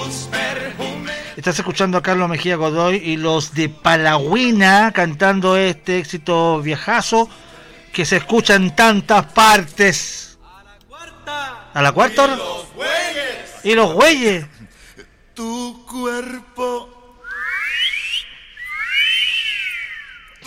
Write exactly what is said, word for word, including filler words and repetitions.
Estás escuchando a Carlos Mejía Godoy y los de Palagüina cantando este éxito viejazo que se escucha en tantas partes. ¿A la cuarta hora? Y los güeyes. Tu cuerpo